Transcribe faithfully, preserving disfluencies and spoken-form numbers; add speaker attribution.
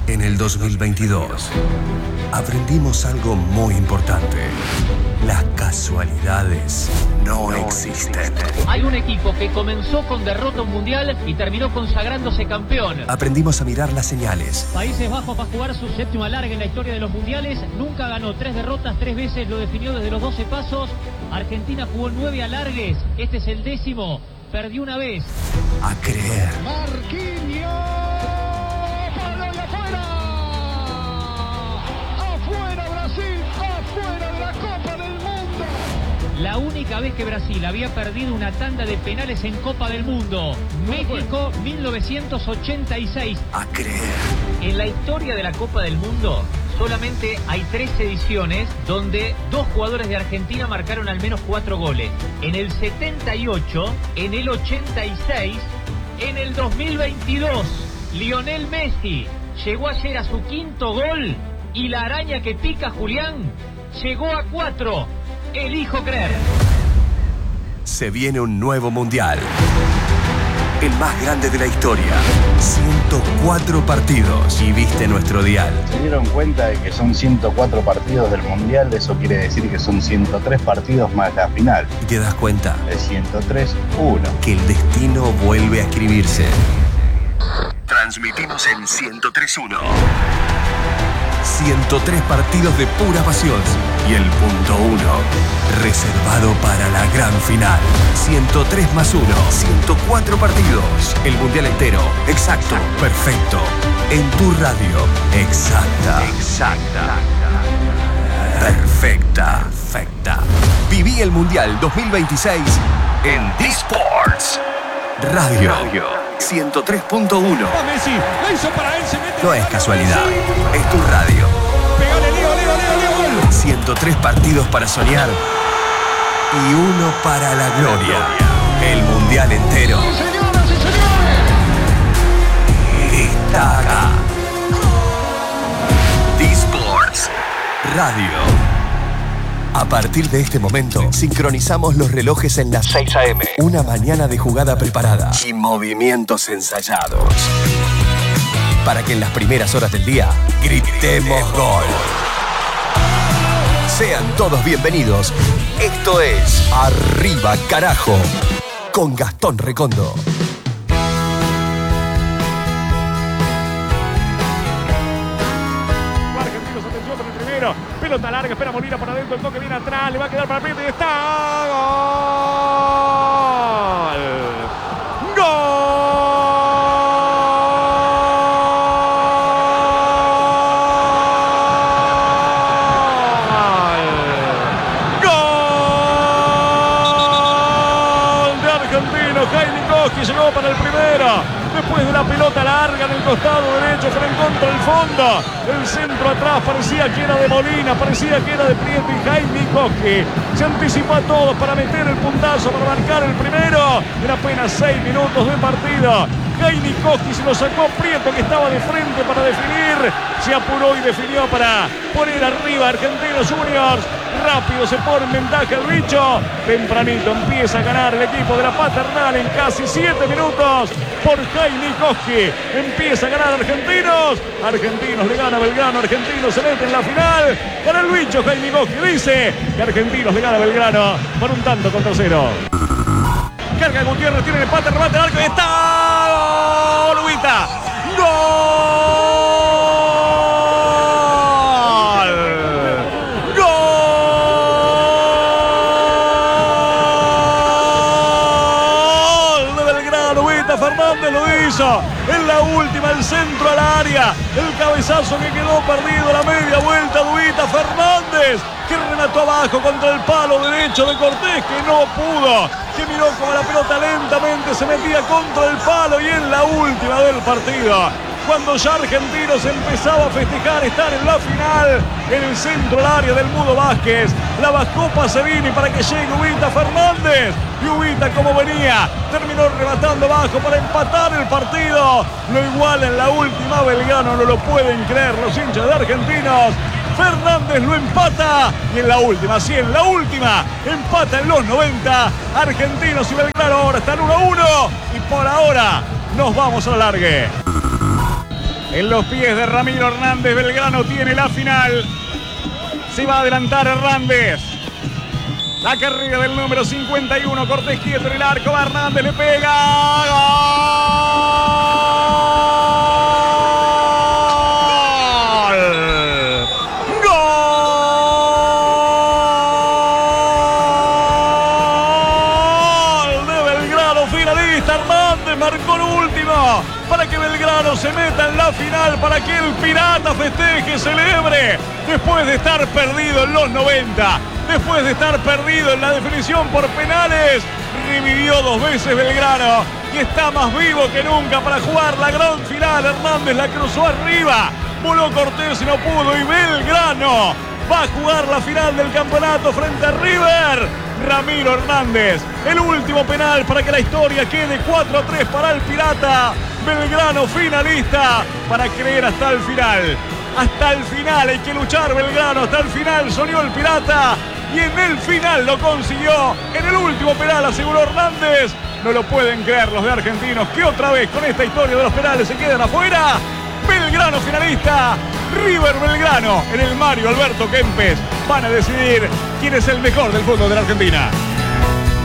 Speaker 1: En el dos mil veintidós aprendimos algo muy importante. Las casualidades no, no existen.
Speaker 2: Hay un equipo que comenzó con derrota mundial y terminó consagrándose campeón.
Speaker 1: Aprendimos a mirar las señales.
Speaker 2: Países Bajos va a jugar su séptima larga en la historia de los mundiales. Nunca ganó, tres derrotas, tres veces lo definió desde los doce pasos. Argentina jugó nueve alargues, este es el décimo. Perdió una vez.
Speaker 1: A creer.
Speaker 3: Marquinhos. ¡Para y afuera! ¡Afuera Brasil! ¡Afuera de la Copa del Mundo!
Speaker 2: La única vez que Brasil había perdido una tanda de penales en Copa del Mundo. México, mil novecientos ochenta y seis.
Speaker 1: A creer.
Speaker 2: En la historia de la Copa del Mundo solamente hay tres ediciones donde dos jugadores de Argentina marcaron al menos cuatro goles. En el setenta y ocho, en el ochenta y seis, en el dos mil veintidós. Lionel Messi llegó ayer a su quinto gol y la araña que pica Julián llegó a cuatro. Elijo creer.
Speaker 1: Se viene un nuevo mundial. El más grande de la historia. ciento cuatro partidos. Y viste nuestro dial.
Speaker 4: ¿Se dieron cuenta de que son ciento cuatro partidos del mundial? Eso quiere decir que son ciento tres partidos más la final.
Speaker 1: ¿Y te das cuenta?
Speaker 4: De ciento tres, uno.
Speaker 1: Que el destino vuelve a escribirse. Transmitimos en ciento tres uno. ciento tres partidos de pura pasión. Y el punto uno, reservado para la gran final. ciento tres más uno, ciento cuatro partidos. El mundial entero, exacto, perfecto. En tu radio, exacta. Exacta. Perfecta. Perfecta. Viví el mundial dos mil veintiséis en D-Sports. Radio. Radio. ciento tres punto uno. No es casualidad, es tu radio.
Speaker 3: Pegale, Leo, Leo, Leo, Leo, gol.
Speaker 1: ciento tres partidos para soñar y uno para la gloria. El mundial entero
Speaker 3: Señoras y señores.
Speaker 1: está acá. D-Sports Radio. A partir de este momento, sincronizamos los relojes en las seis a eme. Una mañana de jugada preparada y movimientos ensayados. Para que en las primeras horas del día gritemos gol. Sean todos bienvenidos. Esto es Arriba Carajo con Gastón Recondo.
Speaker 3: Pelota larga, espera Molina por adentro, el toque viene atrás, le va a quedar para el frente y está. ¡Gol! ¡Gol! ¡Gol! De Argentino, Jaime Koski llegó para el primero. Después de la pelota larga en el costado derecho, frente contra el fondo. El centro atrás parecía que era de Molina, parecía que era de Prieto y Jaime Koski se anticipó a todos para meter el puntazo, para marcar el primero. En apenas seis minutos de partido, Jaime Koski se lo sacó Prieto, que estaba de frente para definir. Se apuró y definió para poner arriba a Argentinos Juniors. Rápido se pone en ventaja el bicho. Tempranito empieza a ganar el equipo de la Paternal en casi siete minutos. Por Jaime Koski empieza a ganar Argentinos. Argentinos le gana a Belgrano. Argentinos se mete en la final. Para el bicho Jaime Koski dice que Argentinos le gana a Belgrano por un tanto contra cero. Carga Gutiérrez, tiene el empate, remate al arco y está. Lubita. ¡Gol! Fernández lo hizo en la última, el centro al área, el cabezazo que quedó perdido, la media vuelta, Dubita Fernández, que remató abajo contra el palo derecho de Cortés, que no pudo, que miró como la pelota lentamente se metía contra el palo, y en la última del partido, cuando ya Argentinos empezaba a festejar estar en la final, en el centro del área del Mudo Vázquez, la bajó Pacerini para que llegue Ubita Fernández, y Ubita, como venía, terminó rematando abajo para empatar el partido. Lo iguala en la última, Belgrano, no lo pueden creer los hinchas de Argentinos. Fernández lo empata, y en la última, sí, en la última, empata en los noventa. Argentinos y Belgrano ahora están uno a uno, y por ahora nos vamos a la largue. En los pies de Ramiro Hernández, Belgrano tiene la final. Se va a adelantar Hernández. La carrera del número cincuenta y uno, Cortés quieto en el arco, va Hernández, le pega. ¡Gol! ¡Gol! De Belgrano, finalista. Hernández marcó el último para que Belgrano se meta en la final, para que el Pirata festeje, celebre, después de estar perdido en los noventa. Después de estar perdido en la definición por penales, revivió dos veces Belgrano y está más vivo que nunca para jugar la gran final. Hernández la cruzó arriba, voló Cortés y no pudo, y Belgrano va a jugar la final del campeonato frente a River. Ramiro Hernández, el último penal para que la historia quede cuatro a tres para el Pirata. Belgrano finalista para creer hasta el final. Hasta el final hay que luchar Belgrano, hasta el final soñó el Pirata y en el final lo consiguió. En el último penal aseguró Hernández. No lo pueden creer los de Argentinos, que otra vez con esta historia de los penales se quedan afuera. Belgrano finalista, River Belgrano en el Mario Alberto Kempes. Van a decidir quién es el mejor del fútbol de la Argentina.